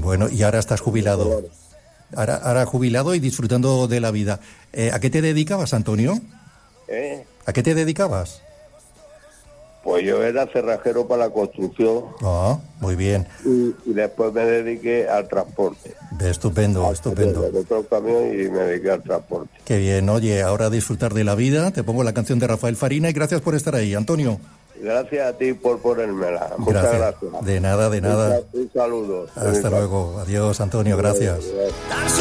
bueno, y ahora estás jubilado. Ahora jubilado y disfrutando de la vida. ¿A qué te dedicabas, Antonio? ¿A qué te dedicabas? Pues yo era cerrajero para la construcción. Muy bien. Y después me dediqué al transporte. Estupendo, estupendo. Me compré un camión y me dediqué al transporte. Qué bien, oye, ahora a disfrutar de la vida. Te pongo la canción de Rafael Farina y gracias por estar ahí, Antonio. Gracias a ti por ponérmela. Muchas gracias. De nada, de nada. Un saludo. Hasta luego. Adiós, Antonio, gracias.